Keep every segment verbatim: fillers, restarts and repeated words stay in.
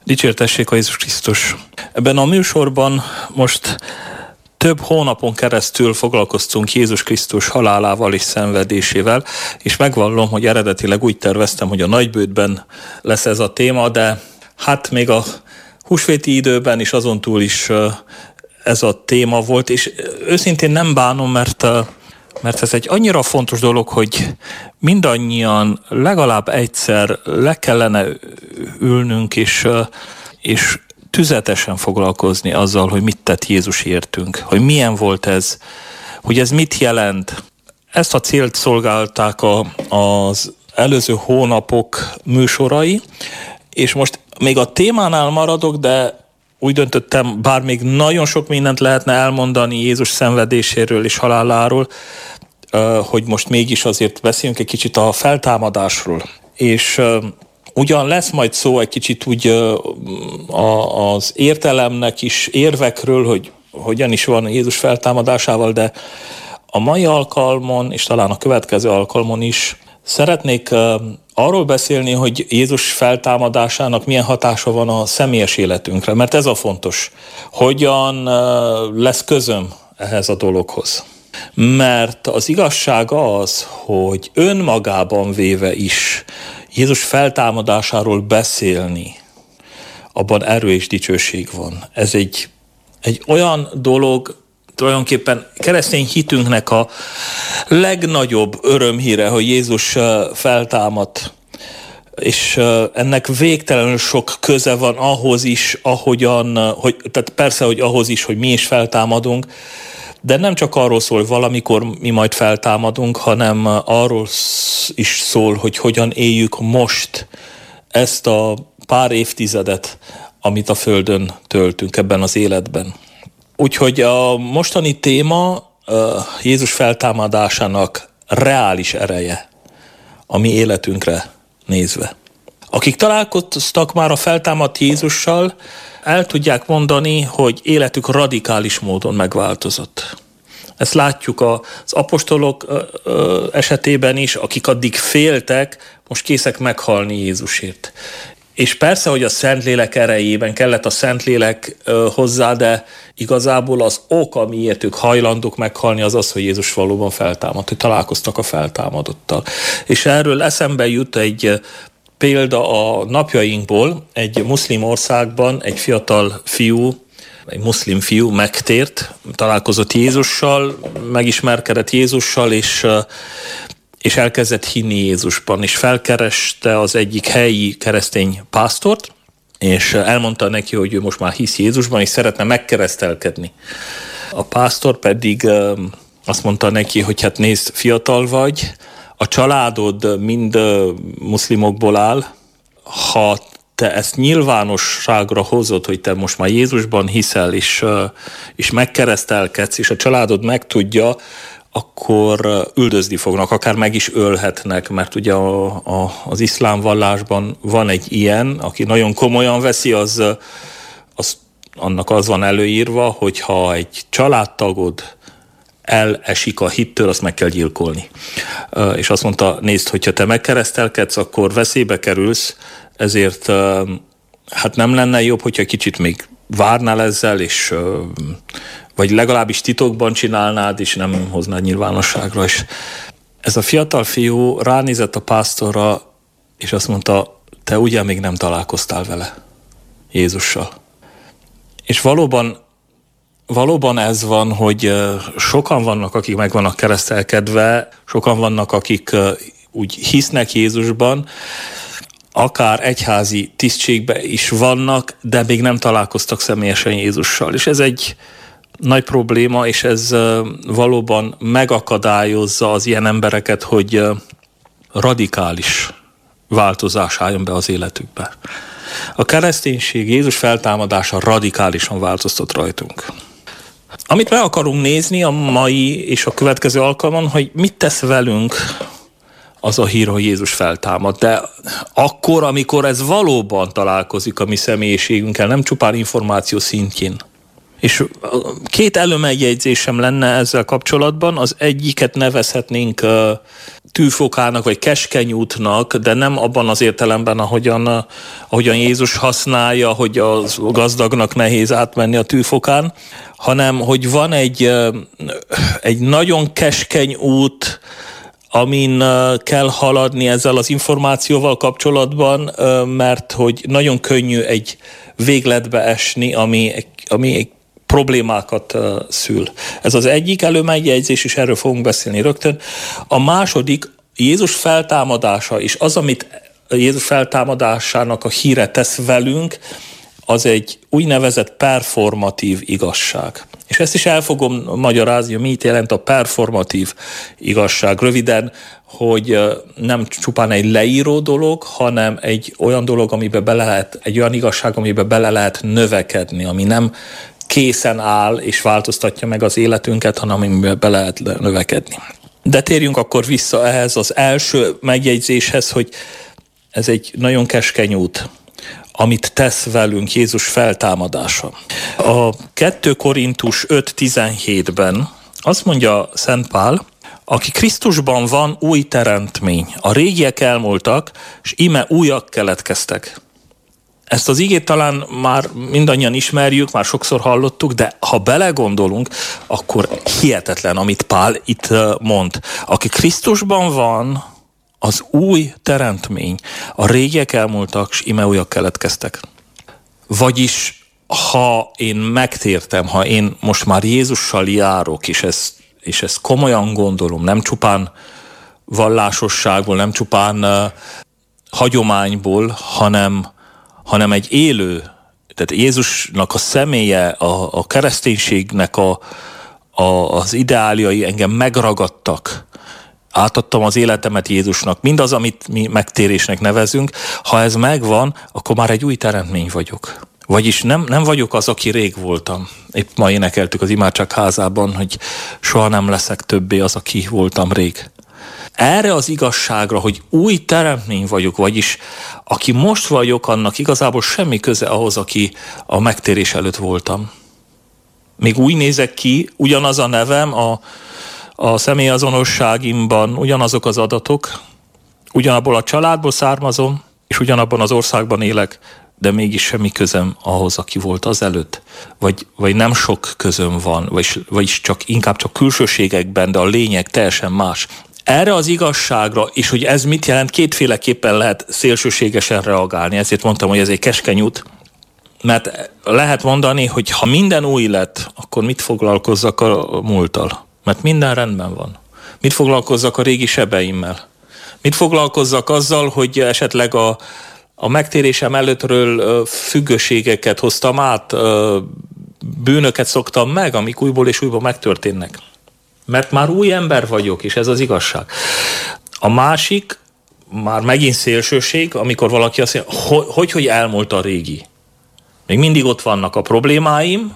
Dicsértessék a Jézus Krisztus! Ebben a műsorban most több hónapon keresztül foglalkoztunk Jézus Krisztus halálával és szenvedésével, és megvallom, hogy eredetileg úgy terveztem, hogy a nagybőtben lesz ez a téma, de hát még a húsvéti időben is azon túl is ez a téma volt, és őszintén nem bánom, mert, mert ez egy annyira fontos dolog, hogy mindannyian legalább egyszer le kellene ülnünk, és, és tüzetesen foglalkozni azzal, hogy mit tett Jézus értünk, hogy milyen volt ez, hogy ez mit jelent. Ezt a célt szolgálták a, az előző hónapok műsorai, és most még a témánál maradok, de úgy döntöttem, bár még nagyon sok mindent lehetne elmondani Jézus szenvedéséről és haláláról, hogy most mégis azért beszéljünk egy kicsit a feltámadásról. És ugyan lesz majd szó egy kicsit úgy az értelemnek is érvekről, hogy hogyan is van Jézus feltámadásával, de a mai alkalmon, és talán a következő alkalmon is szeretnék arról beszélni, hogy Jézus feltámadásának milyen hatása van a személyes életünkre, mert ez a fontos. Hogyan lesz közöm ehhez a dologhoz? Mert az igazság az, hogy önmagában véve is Jézus feltámadásáról beszélni, abban erő és dicsőség van. Ez egy, egy olyan dolog, tulajdonképpen keresztény hitünknek a legnagyobb örömhíre, hogy Jézus feltámadt, és ennek végtelenül sok köze van ahhoz is, ahogyan, hogy, tehát persze, hogy ahhoz is, hogy mi is feltámadunk, de nem csak arról szól, hogy valamikor mi majd feltámadunk, hanem arról is szól, hogy hogyan éljük most ezt a pár évtizedet, amit a Földön töltünk ebben az életben. Úgyhogy a mostani téma Jézus feltámadásának reális ereje a mi életünkre nézve. Akik találkoztak már a feltámadt Jézussal, el tudják mondani, hogy életük radikális módon megváltozott. Ezt látjuk az apostolok esetében is, akik addig féltek, most készek meghalni Jézusért. És persze, hogy a Szentlélek erejében kellett a Szentlélek hozzá, de igazából az ok, amiért ők hajlandók meghalni, az az, hogy Jézus valóban feltámadt, hogy találkoztak a feltámadottal. És erről eszembe jut egy példa a napjainkból. Egy muszlim országban egy fiatal fiú, egy muszlim fiú megtért, találkozott Jézussal, megismerkedett Jézussal, és, és elkezdett hinni Jézusban, és felkereste az egyik helyi keresztény pásztort, és elmondta neki, hogy ő most már hisz Jézusban, és szeretne megkeresztelkedni. A pásztor pedig azt mondta neki, hogy hát nézd, fiatal vagy, a családod mind muszlimokból áll, ha te ezt nyilvánosságra hozod, hogy te most már Jézusban hiszel, és, és megkeresztelkedsz, és a családod megtudja, akkor üldözni fognak, akár meg is ölhetnek, mert ugye a, a, az iszlám vallásban van egy ilyen, aki nagyon komolyan veszi, az, az annak az van előírva, hogy ha egy családtagod elesik a hittől, azt meg kell gyilkolni. És azt mondta, nézd, hogyha te megkeresztelkedsz, akkor veszélybe kerülsz, ezért hát nem lenne jobb, hogyha kicsit még várnál ezzel, és vagy legalábbis titokban csinálnád, és nem hoznád nyilvánosságra. És ez a fiatal fiú ránézett a pásztorra, és azt mondta, te ugye még nem találkoztál vele, Jézussal. És valóban Valóban ez van, hogy sokan vannak, akik meg vannak keresztelkedve, sokan vannak, akik úgy hisznek Jézusban, akár egyházi tisztségben is vannak, de még nem találkoztak személyesen Jézussal. És ez egy nagy probléma, és ez valóban megakadályozza az ilyen embereket, hogy radikális változás álljon be az életükbe. A kereszténység, Jézus feltámadása radikálisan változtat rajtunk. Amit meg akarunk nézni a mai és a következő alkalmon, hogy mit tesz velünk az a hír, hogy Jézus feltámad. De akkor, amikor ez valóban találkozik a mi személyiségünkkel, nem csupán információ szintjén. És két előmegjegyzésem lenne ezzel kapcsolatban. Az egyiket nevezhetnénk tűfokának, vagy keskeny útnak, de nem abban az értelemben, ahogyan, ahogyan Jézus használja, hogy a gazdagnak nehéz átmenni a tűfokán, hanem hogy van egy, egy nagyon keskeny út, amin kell haladni ezzel az információval kapcsolatban, mert hogy nagyon könnyű egy végletbe esni, ami, ami egy problémákat szül. Ez az egyik előmegjegyzés, és erről fogunk beszélni rögtön. A második, Jézus feltámadása, és az, amit Jézus feltámadásának a híre tesz velünk, az egy úgynevezett performatív igazság. És ezt is el fogom magyarázni, hogy mit jelent a performatív igazság. Röviden, hogy nem csupán egy leíró dolog, hanem egy olyan dolog, amiben bele lehet, egy olyan igazság, amiben bele lehet növekedni, ami nem készen áll és változtatja meg az életünket, hanem amiben bele lehet növekedni. De térjünk akkor vissza ehhez az első megjegyzéshez, hogy ez egy nagyon keskeny út, amit tesz velünk Jézus feltámadása. A kettő Korintus öt tizenhétben azt mondja Szent Pál, aki Krisztusban van, új teremtmény. A régiek elmúltak, és íme újak keletkeztek. Ezt az igét talán már mindannyian ismerjük, már sokszor hallottuk, de ha belegondolunk, akkor hihetetlen, amit Pál itt mond. Aki Krisztusban van, az új teremtmény. A régiek elmúltak, és íme újak keletkeztek. Vagyis, ha én megtértem, ha én most már Jézussal járok, és ezt, és ezt komolyan gondolom, nem csupán vallásosságból, nem csupán uh, hagyományból, hanem, hanem egy élő, tehát Jézusnak a személye, a, a kereszténységnek a, a, az ideáliai engem megragadtak. Átadtam az életemet Jézusnak, mindaz, amit mi megtérésnek nevezünk, ha ez megvan, akkor már egy új teremtmény vagyok. Vagyis nem, nem vagyok az, aki rég voltam. Épp ma énekeltük az imádság házában, hogy soha nem leszek többé az, aki voltam rég. Erre az igazságra, hogy új teremtmény vagyok, vagyis aki most vagyok, annak igazából semmi köze ahhoz, aki a megtérés előtt voltam. Még úgy nézek ki, ugyanaz a nevem, a A személyazonosságimban ugyanazok az adatok, ugyanabból a családból származom, és ugyanabban az országban élek, de mégis semmi közöm ahhoz, aki volt azelőtt. Vagy, vagy nem sok közöm van, vagy, vagyis csak, inkább csak külsőségekben, de a lényeg teljesen más. Erre az igazságra, és hogy ez mit jelent, kétféleképpen lehet szélsőségesen reagálni. Ezért mondtam, hogy ez egy keskeny út, mert lehet mondani, hogy ha minden új lett, akkor mit foglalkozzak a múlttal? Mert minden rendben van. Mit foglalkozzak a régi sebeimmel? Mit foglalkozzak azzal, hogy esetleg a, a megtérésem előttről függőségeket hoztam át, bűnöket szoktam meg, amik újból és újból megtörténnek? Mert már új ember vagyok, és ez az igazság. A másik, már megint szélsőség, amikor valaki azt mondja, hogy, hogy elmúlt a régi. Még mindig ott vannak a problémáim,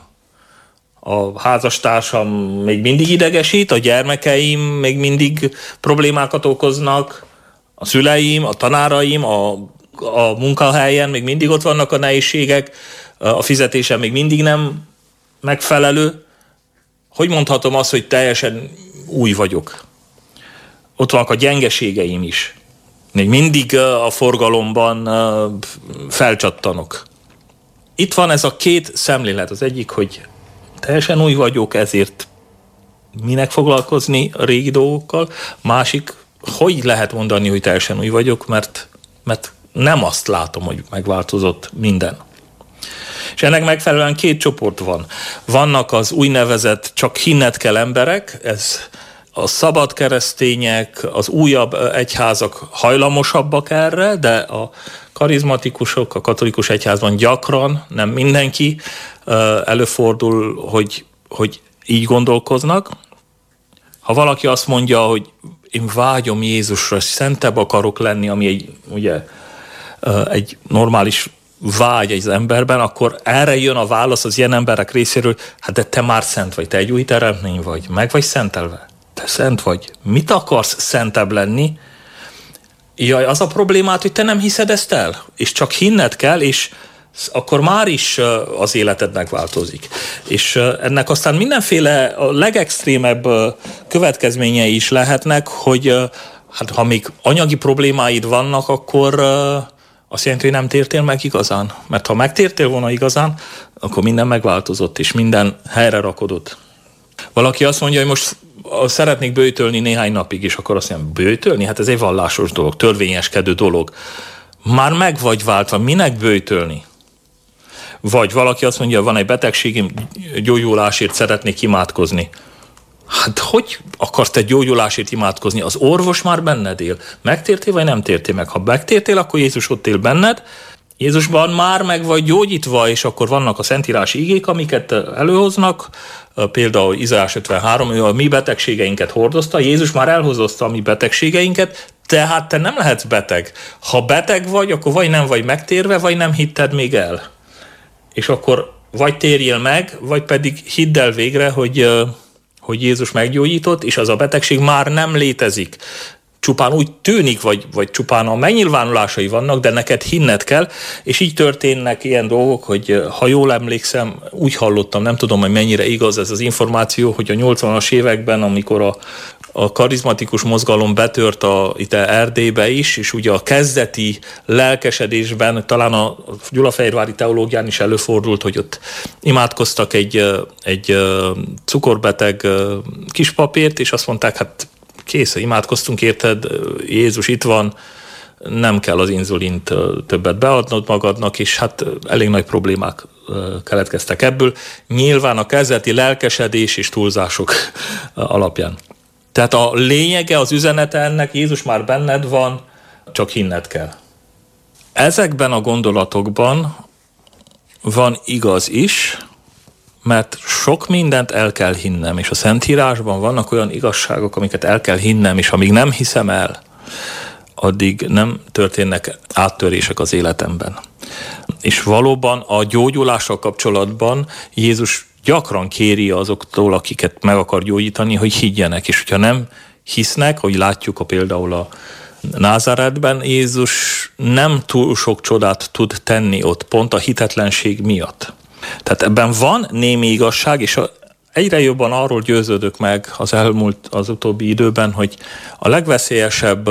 a házastársam még mindig idegesít, a gyermekeim még mindig problémákat okoznak, a szüleim, a tanáraim, a, a munkahelyen még mindig ott vannak a nehézségek, a fizetésem még mindig nem megfelelő. Hogy mondhatom azt, hogy teljesen új vagyok? Ott vannak a gyengeségeim is. Még mindig a forgalomban felcsattanok. Itt van ez a két szemlélet. Az egyik, hogy teljesen új vagyok, ezért minek foglalkozni a régi dolgokkal. Másik, hogy lehet mondani, hogy teljesen új vagyok, mert, mert nem azt látom, hogy megváltozott minden. És ennek megfelelően két csoport van. Vannak az úgynevezett csak hinned kell emberek, ez a szabad keresztények, az újabb egyházak hajlamosabbak erre, de a karizmatikusok a katolikus egyházban gyakran, nem mindenki, előfordul, hogy, hogy így gondolkoznak. Ha valaki azt mondja, hogy én vágyom Jézusra, szentebb akarok lenni, ami egy, ugye, egy normális vágy egy emberben, akkor erre jön a válasz az ilyen emberek részéről, hát de te már szent vagy, te egy új teremtmény vagy, meg vagy szentelve. Te szent vagy. Mit akarsz szentebb lenni? Jaj, az a problémát, hogy te nem hiszed ezt el, és csak hinned kell, és akkor már is az életed megváltozik. És ennek aztán mindenféle a legextrémebb következményei is lehetnek, hogy hát ha még anyagi problémáid vannak, akkor azt jelenti, hogy nem tértél meg igazán. Mert ha megtértél volna igazán, akkor minden megváltozott, és minden helyre rakodott. Valaki azt mondja, hogy most szeretnék böjtölni néhány napig, és akkor azt mondja, böjtölni? Hát ez egy vallásos dolog, törvényeskedő dolog. Már meg vagy váltva, minek böjtölni? Vagy valaki azt mondja, van egy betegségem, gyógyulásért szeretnék imádkozni. Hát hogy akarsz te gyógyulásért imádkozni? Az orvos már benned él. Megtértél, vagy nem tértél meg? Ha megtértél, akkor Jézus ott él benned. Jézusban már meg vagy gyógyítva, és akkor vannak a szentírási igék, amiket előhoznak. Például Izaiás ötvenhárom, ő a mi betegségeinket hordozta. Jézus már elhozta a mi betegségeinket, tehát te nem lehetsz beteg. Ha beteg vagy, akkor vagy nem vagy megtérve, vagy nem hitted még el. És akkor vagy térjél meg, vagy pedig hidd el végre, hogy, hogy Jézus meggyógyított, és az a betegség már nem létezik. Csupán úgy tűnik, vagy, vagy csupán a megnyilvánulásai vannak, de neked hinned kell, és így történnek ilyen dolgok, hogy ha jól emlékszem, úgy hallottam, nem tudom, hogy mennyire igaz ez az információ, hogy a nyolcvanas években, amikor a, a karizmatikus mozgalom betört a, itt Erdélybe is, és ugye a kezdeti lelkesedésben, talán a gyulafehérvári teológián is előfordult, hogy ott imádkoztak egy, egy cukorbeteg kispapért, és azt mondták, hát kész, imádkoztunk, érted, Jézus itt van, nem kell az inzulint többet beadnod magadnak, és hát elég nagy problémák keletkeztek ebből. Nyilván a kezdeti lelkesedés és túlzások alapján. Tehát a lényege, az üzenete ennek, Jézus már benned van, csak hinned kell. Ezekben a gondolatokban van igaz is, mert sok mindent el kell hinnem, és a Szentírásban vannak olyan igazságok, amiket el kell hinnem, és amíg nem hiszem el, addig nem történnek áttörések az életemben. És valóban a gyógyulással kapcsolatban Jézus gyakran kéri azoktól, akiket meg akar gyógyítani, hogy higgyenek, és hogyha nem hisznek, hogy látjuk a például a Názáretben, Jézus nem túl sok csodát tud tenni ott, pont a hitetlenség miatt. Tehát ebben van némi igazság, és egyre jobban arról győződök meg az elmúlt, az utóbbi időben, hogy a legveszélyesebb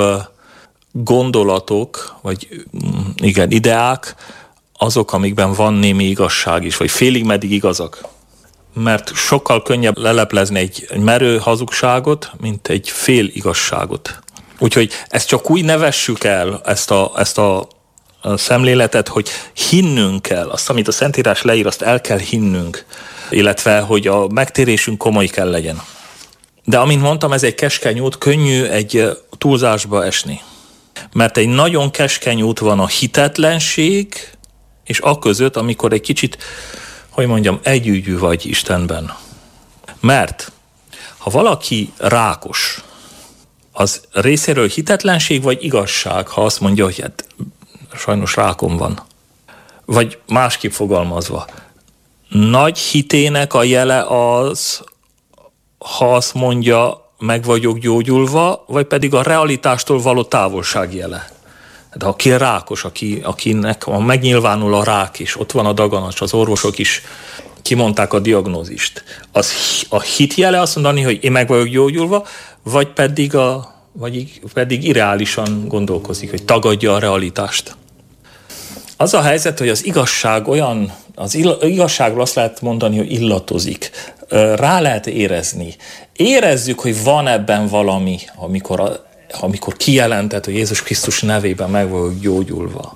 gondolatok, vagy igen, ideák, azok, amikben van némi igazság is, vagy félig meddig igazak. Mert sokkal könnyebb leleplezni egy merő hazugságot, mint egy fél igazságot. Úgyhogy ezt csak úgy nevessük el, ezt a, ezt a a szemléletet, hogy hinnünk kell, azt, amit a Szentírás leír, azt el kell hinnünk, illetve, hogy a megtérésünk komoly kell legyen. De amint mondtam, ez egy keskeny út, könnyű egy túlzásba esni. Mert egy nagyon keskeny út van a hitetlenség, és aközött, amikor egy kicsit, hogy mondjam, együgyű vagy Istenben. Mert ha valaki rákos, az részéről hitetlenség vagy igazság, ha azt mondja, hogy hát sajnos rákom van. Vagy másképp fogalmazva. Nagy hitének a jele az, ha azt mondja, meg vagyok gyógyulva, vagy pedig a realitástól való távolság jele. De aki rákos, aki, akinek megnyilvánul a rák is, ott van a daganat, az orvosok is kimondták a diagnózist. Az a hit jele azt mondani, hogy én meg vagyok gyógyulva, vagy pedig, a, vagy pedig irreálisan gondolkozik, hogy tagadja a realitást. Az a helyzet, hogy az igazság olyan, az igazságról azt lehet mondani, hogy illatozik. Rá lehet érezni. Érezzük, hogy van ebben valami, amikor, a, amikor kijelentett, hogy Jézus Krisztus nevében meg vagyok gyógyulva.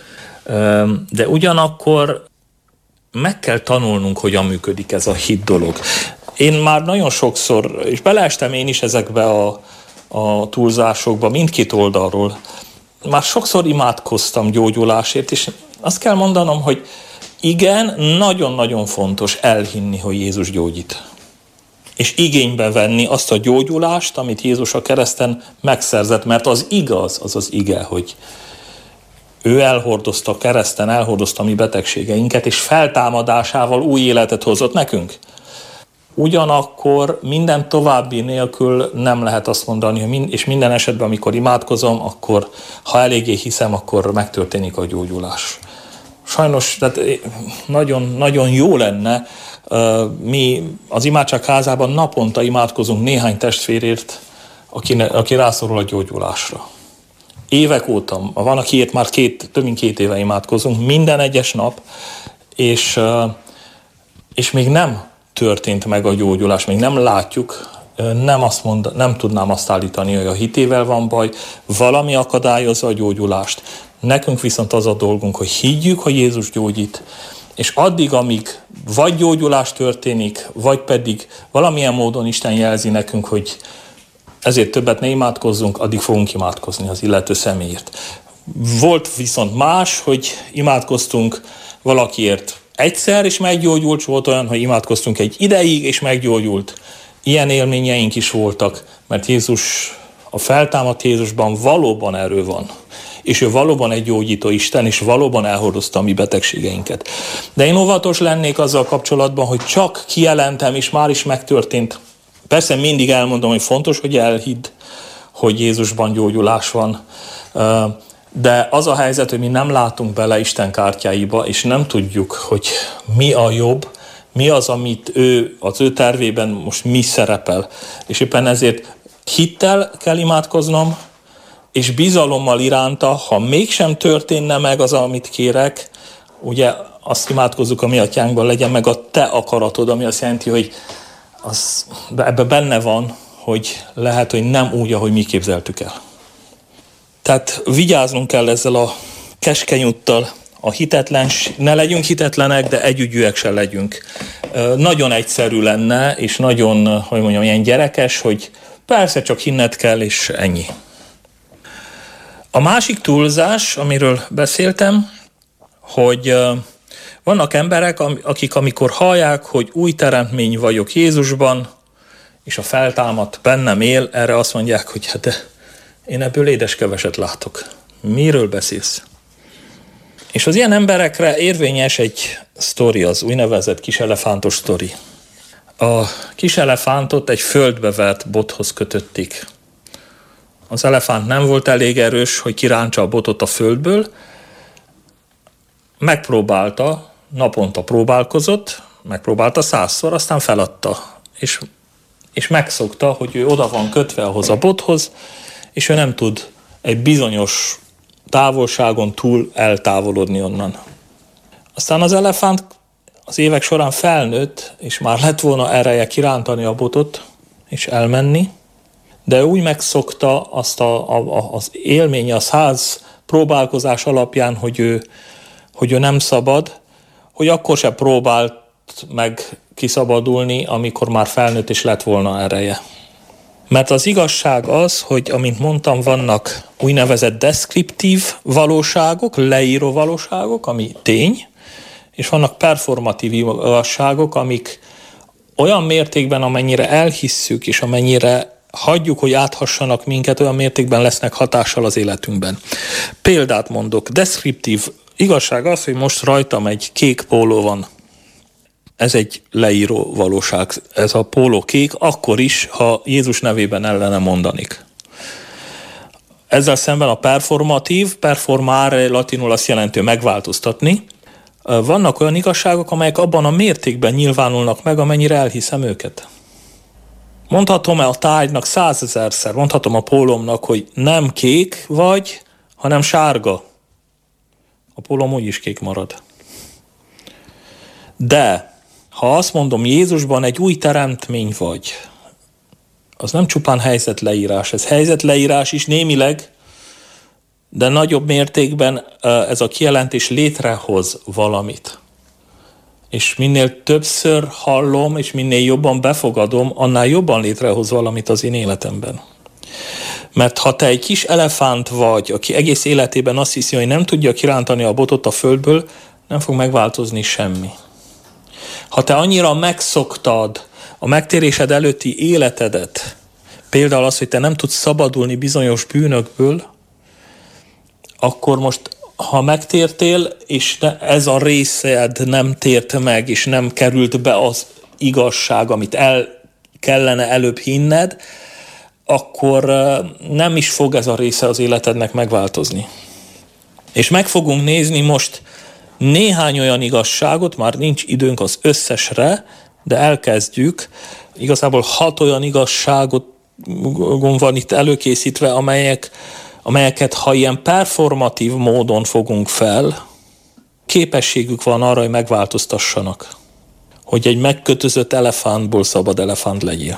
De ugyanakkor meg kell tanulnunk, hogyan működik ez a hit dolog. Én már nagyon sokszor, és beleestem én is ezekbe a, a túlzásokba, mindkét oldalról, már sokszor imádkoztam gyógyulásért, és azt kell mondanom, hogy igen, nagyon-nagyon fontos elhinni, hogy Jézus gyógyít. És igénybe venni azt a gyógyulást, amit Jézus a kereszten megszerzett, mert az igaz, az az ige, hogy ő elhordozta a kereszten, elhordozta a mi betegségeinket, és feltámadásával új életet hozott nekünk. Ugyanakkor minden további nélkül nem lehet azt mondani, hogy mind, és minden esetben, amikor imádkozom, akkor ha eléggé hiszem, akkor megtörténik a gyógyulás. sajnos tehát nagyon, nagyon jó lenne, mi az imádságházában naponta imádkozunk néhány testvérért, aki, aki rászorul a gyógyulásra. Évek óta, van, akiért már két, több mint két éve imádkozunk, minden egyes nap, és, és még nem történt meg a gyógyulás, még nem látjuk, nem, azt mond, nem tudnám azt állítani, hogy a hitével van baj, valami akadályozza a gyógyulást. Nekünk viszont az a dolgunk, hogy higgyük, hogy Jézus gyógyít, és addig, amíg vagy gyógyulás történik, vagy pedig valamilyen módon Isten jelzi nekünk, hogy ezért többet ne imádkozzunk, addig fogunk imádkozni az illető személyért. Volt viszont más, hogy imádkoztunk valakiért egyszer, és meggyógyult, volt olyan, hogy imádkoztunk egy ideig, és meggyógyult. Ilyen élményeink is voltak, mert Jézus, a feltámadt Jézusban valóban erő van. És ő valóban egy gyógyító Isten, és valóban elhordozta a mi betegségeinket. De én óvatos lennék azzal kapcsolatban, hogy csak kijelentem, és már is megtörtént. Persze mindig elmondom, hogy fontos, hogy elhidd, hogy Jézusban gyógyulás van, de az a helyzet, hogy mi nem látunk bele Isten kártyáiba, és nem tudjuk, hogy mi a jobb, mi az, amit ő, az ő tervében most mi szerepel. És éppen ezért hittel kell imádkoznom, és bizalommal iránta, ha mégsem történne meg az, amit kérek, ugye azt imádkozzuk a mi atyánkban, legyen meg a te akaratod, ami azt jelenti, hogy az, ebben benne van, hogy lehet, hogy nem úgy, ahogy mi képzeltük el. Tehát vigyáznunk kell ezzel a keskeny úttal, a hitetlens, ne legyünk hitetlenek, de együgyűek se legyünk. Nagyon egyszerű lenne, és nagyon, hogy mondjam, ilyen gyerekes, hogy persze csak hinned kell, és ennyi. A másik túlzás, amiről beszéltem, hogy vannak emberek, akik amikor hallják, hogy új teremtmény vagyok Jézusban, és a feltámadt bennem él, erre azt mondják, hogy hát de én ebből édeskeveset látok. Miről beszélsz? És az ilyen emberekre érvényes egy sztori, az úgynevezett kiselefántos sztori. A kiselefántot egy földbe vert bothoz kötötték. Az elefánt nem volt elég erős, hogy kirántsa a botot a földből, megpróbálta, naponta próbálkozott, megpróbálta százszor, aztán feladta, és, és megszokta, hogy ő oda van kötve ahhoz a bothoz, és ő nem tud egy bizonyos távolságon túl eltávolodni onnan. Aztán az elefánt az évek során felnőtt, és már lett volna ereje kirántani a botot, és elmenni, de úgy megszokta azt a, a, az élmény, a száz próbálkozás alapján, hogy ő, hogy ő nem szabad, hogy akkor se próbált meg kiszabadulni, amikor már felnőtt és lett volna ereje. Mert az igazság az, hogy amint mondtam, vannak úgynevezett deskriptív valóságok, leíró valóságok, ami tény, és vannak performatív igazságok, amik olyan mértékben, amennyire elhisszük, és amennyire hagyjuk, hogy áthassanak minket, olyan mértékben lesznek hatással az életünkben. Példát mondok, deskriptív igazság az, hogy most rajtam egy kék póló van. Ez egy leíró valóság. Ez a póló kék, akkor is, ha Jézus nevében ellene mondanik. Ezzel szemben a performatív, performare latinul azt jelenti megváltoztatni. Vannak olyan igazságok, amelyek abban a mértékben nyilvánulnak meg, amennyire elhiszem őket. Mondhatom-e a tárgynak százezerszer, mondhatom a pólomnak, hogy nem kék vagy, hanem sárga. A pólom úgyis kék marad. De ha azt mondom, Jézusban egy új teremtmény vagy, az nem csupán helyzetleírás, ez helyzetleírás is némileg, de nagyobb mértékben ez a kijelentés létrehoz valamit. És minél többször hallom, és minél jobban befogadom, annál jobban létrehoz valamit az én életemben. Mert ha te egy kis elefánt vagy, aki egész életében azt hiszi, hogy nem tudja kirántani a botot a földből, nem fog megváltozni semmi. Ha te annyira megszoktad a megtérésed előtti életedet, például az, hogy te nem tudsz szabadulni bizonyos bűnökből, akkor most, ha megtértél, és ez a részed nem tért meg, és nem került be az igazság, amit el kellene előbb hinned, akkor nem is fog ez a része az életednek megváltozni. És meg fogunk nézni most néhány olyan igazságot, már nincs időnk az összesre, de elkezdjük. Igazából hat olyan igazságot van itt előkészítve, amelyek, amelyeket ha ilyen performatív módon fogunk fel, képességük van arra, hogy megváltoztassanak. Hogy egy megkötözött elefántból szabad elefánt legyél.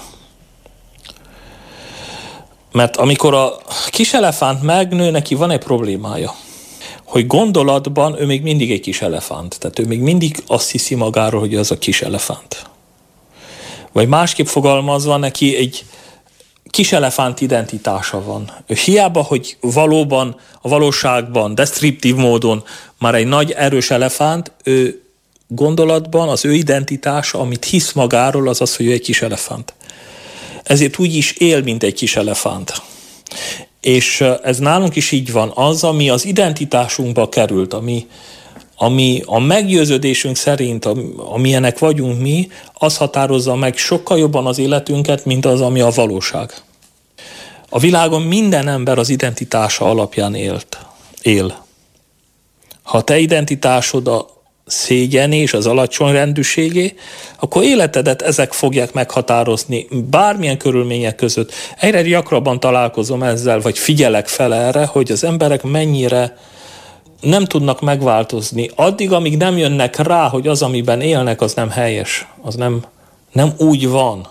Mert amikor a kis elefánt megnő, neki van egy problémája. Hogy gondolatban ő még mindig egy kis elefánt. Tehát ő még mindig azt hiszi magáról, hogy az a kis elefánt. Vagy másképp fogalmazva, neki egy kis elefánt identitása van. Ő hiába, hogy valóban, a valóságban, deskriptív módon már egy nagy, erős elefánt, ő gondolatban az ő identitása, amit hisz magáról, az az, hogy ő egy kis elefánt. Ezért úgy is él, mint egy kis elefánt. És ez nálunk is így van. Az, ami az identitásunkba került, ami, ami a meggyőződésünk szerint, amilyenek vagyunk mi, az határozza meg sokkal jobban az életünket, mint az, ami a valóság. A világon minden ember az identitása alapján élt, él. Ha te identitásod a szégyen és az alacsony rendűségé, akkor életedet ezek fogják meghatározni bármilyen körülmények között. Egyre gyakrabban találkozom ezzel, vagy figyelek fel erre, hogy az emberek mennyire nem tudnak megváltozni. Addig, amíg nem jönnek rá, hogy az, amiben élnek, az nem helyes, az nem, nem úgy van.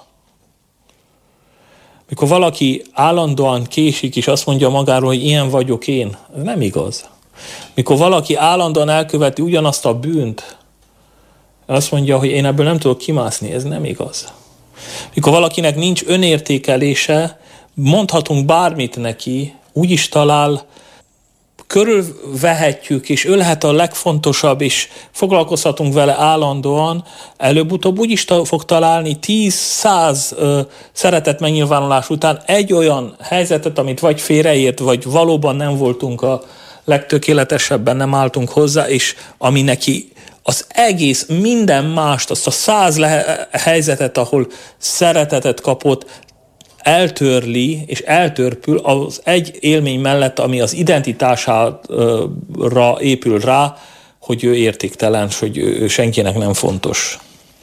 Mikor valaki állandóan késik, és azt mondja magáról, hogy ilyen vagyok én, ez nem igaz. Mikor valaki állandóan elköveti ugyanazt a bűnt, azt mondja, hogy én ebből nem tudok kimászni, ez nem igaz. Mikor valakinek nincs önértékelése, mondhatunk bármit neki, úgyis talál, körülvehetjük, és ő lehet a legfontosabb, és foglalkozhatunk vele állandóan, előbb-utóbb úgyis fog találni tíz-száz szeretet megnyilvánulás után egy olyan helyzetet, amit vagy félreért, vagy valóban nem voltunk a legtökéletesebben, nem álltunk hozzá, és ami neki az egész, minden mást, azt a száz le- helyzetet, ahol szeretetet kapott, eltörli és eltörpül az egy élmény mellett, ami az identitására épül rá, hogy ő értéktelen, hogy ő senkinek nem fontos.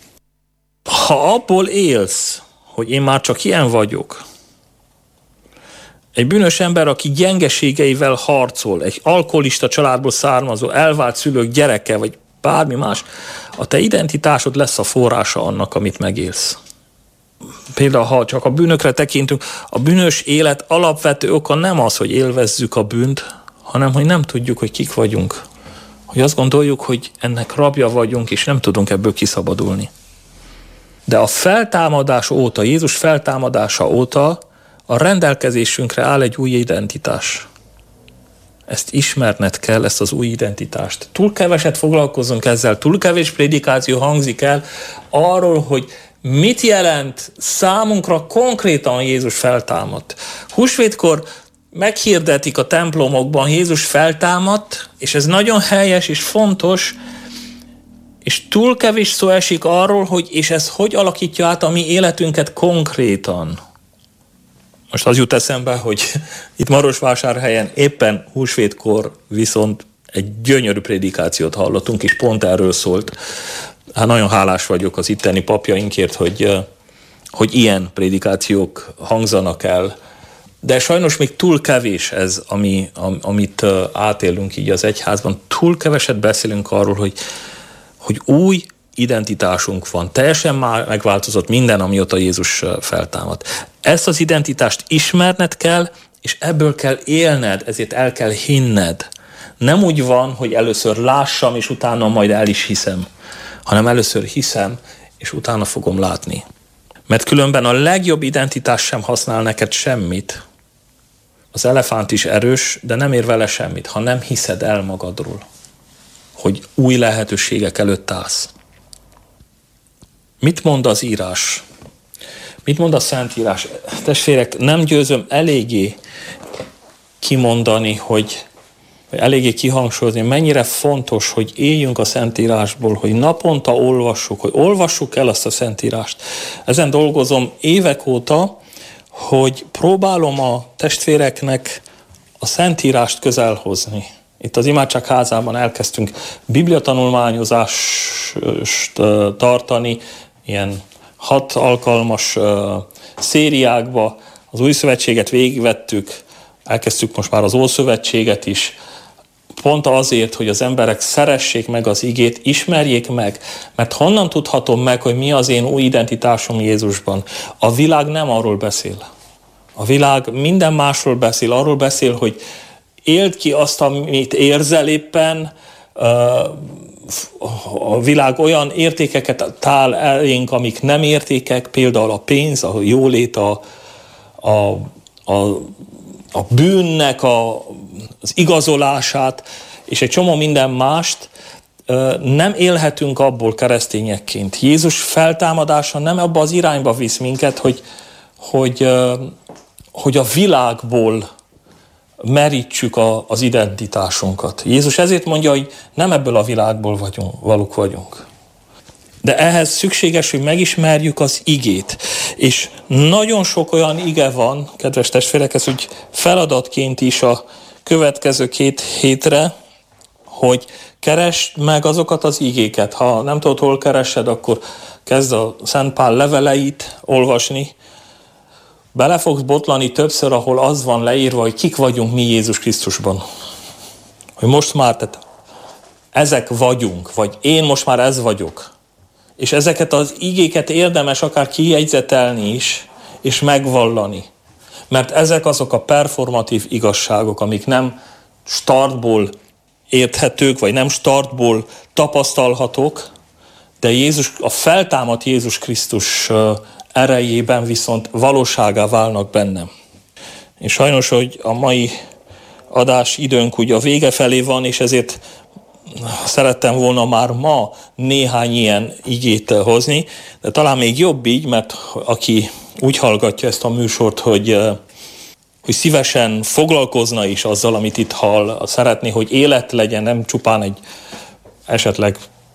Ha abból élsz, hogy én már csak ilyen vagyok, egy bűnös ember, aki gyengeségeivel harcol, egy alkoholista családból származó, elvált szülők gyereke, vagy bármi más, a te identitásod lesz a forrása annak, amit megélsz. Például, ha csak a bűnökre tekintünk, a bűnös élet alapvető oka nem az, hogy élvezzük a bűnt, hanem hogy nem tudjuk, hogy kik vagyunk. Hogy azt gondoljuk, hogy ennek rabja vagyunk, és nem tudunk ebből kiszabadulni. De a feltámadás óta, Jézus feltámadása óta a rendelkezésünkre áll egy új identitás. Ezt ismerned kell, ezt az új identitást. Túl keveset foglalkozunk ezzel, túl kevés prédikáció hangzik el arról, hogy mit jelent számunkra konkrétan Jézus feltámadt. Húsvétkor meghirdetik a templomokban, Jézus feltámadt, és ez nagyon helyes és fontos, és túl kevés szó esik arról, hogy és ez hogy alakítja át a mi életünket konkrétan. Most az jut eszembe, hogy itt Marosvásárhelyen éppen húsvétkor viszont egy gyönyörű prédikációt hallottunk, és pont erről szólt. Hát nagyon hálás vagyok az itteni papjainkért, hogy, hogy ilyen prédikációk hangzanak el. De sajnos még túl kevés ez, ami, amit átélünk így az egyházban. Túl keveset beszélünk arról, hogy, hogy új identitásunk van. Teljesen már megváltozott minden, amióta Jézus feltámadt. Ezt az identitást ismerned kell, és ebből kell élned, ezért el kell hinned. Nem úgy van, hogy először lássam, és utána majd el is hiszem, hanem először hiszem, és utána fogom látni. Mert különben a legjobb identitás sem használ neked semmit. Az elefánt is erős, de nem ér vele semmit, ha nem hiszed el magadról, hogy új lehetőségek előtt állsz. Mit mond az írás? Mit mond a Szentírás? Testvérek, nem győzöm eléggé kimondani, hogy vagy eléggé kihangsúlyozni, mennyire fontos, hogy éljünk a Szentírásból, hogy naponta olvassuk, hogy olvassuk el azt a Szentírást. Ezen dolgozom évek óta, hogy próbálom a testvéreknek a Szentírást közel hozni. Itt az imádságházában elkezdtünk bibliatanulmányozást tartani, ilyen hat alkalmas szériákba, az új szövetséget végigvettük, elkezdtük most már az Ószövetséget is, pont azért, hogy az emberek szeressék meg az igét, ismerjék meg, mert honnan tudhatom meg, hogy mi az én új identitásom Jézusban? A világ nem arról beszél. A világ minden másról beszél, arról beszél, hogy éld ki azt, amit érzel éppen, a világ olyan értékeket tál elénk, amik nem értékek, például a pénz, a jólét, a, a, a, a bűnnek a, az igazolását, és egy csomó minden mást. Nem élhetünk abból keresztényekként. Jézus feltámadása nem abba az irányba visz minket, hogy, hogy, hogy a világból merítsük a, az identitásunkat. Jézus ezért mondja, hogy nem ebből a világból vagyunk, valók vagyunk. De ehhez szükséges, hogy megismerjük az igét. És nagyon sok olyan ige van, kedves testvérek, ez úgy feladatként is a következő két hétre, hogy keresd meg azokat az igéket. Ha nem tudod, hol keresed, akkor kezd a Szent Pál leveleit olvasni. Bele fogsz botlani többször, ahol az van leírva, hogy kik vagyunk mi Jézus Krisztusban. Hogy most már tehát ezek vagyunk, vagy én most már ez vagyok. És ezeket az igéket érdemes akár kijegyzetelni is, és megvallani. Mert ezek azok a performatív igazságok, amik nem startból érthetők, vagy nem startból tapasztalhatók, de Jézus, a feltámadt Jézus Krisztus erejében viszont valóságá válnak bennem. És sajnos, hogy a mai adás időnk ugye a vége felé van, és ezért szerettem volna már ma néhány ilyen igét hozni, de talán még jobb így, mert aki úgy hallgatja ezt a műsort, hogy, hogy szívesen foglalkozna is azzal, amit itt hall, szeretné, hogy élet legyen, nem csupán egy esetleg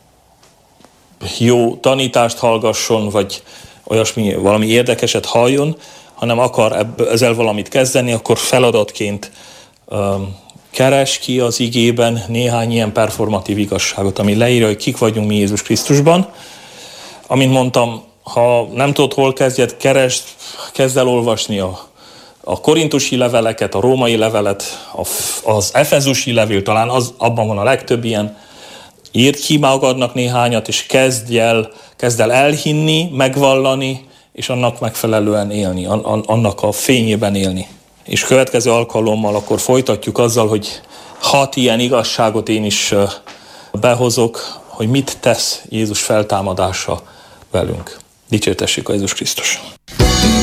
jó tanítást hallgasson, vagy olyasmi, valami érdekeset halljon, hanem akar ebből, ezzel valamit kezdeni, akkor feladatként um, keres ki az igében néhány ilyen performatív igazságot, ami leírja, hogy kik vagyunk mi Jézus Krisztusban. Amint mondtam, ha nem tudod, hol kezdjed, keresd, kezd el olvasni a, a korintusi leveleket, a római levelet, a, az efezusi levél, talán az, abban van a legtöbb ilyen. Írd ki magadnak néhányat, és kezdj el, kezd el elhinni, megvallani, és annak megfelelően élni, annak a fényében élni. És következő alkalommal akkor folytatjuk azzal, hogy hat ilyen igazságot én is behozok, hogy mit tesz Jézus feltámadása velünk. Dicsértessék a Jézus Krisztus!